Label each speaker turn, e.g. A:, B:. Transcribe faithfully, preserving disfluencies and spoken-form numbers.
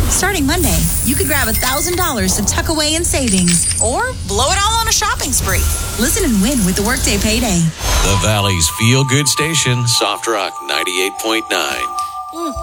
A: Starting Monday, you could grab one thousand dollars to tuck away in savings or blow it all on a shopping spree. Listen and win with the Workday Payday.
B: The Valley's feel-good station, Soft Rock ninety-eight point nine.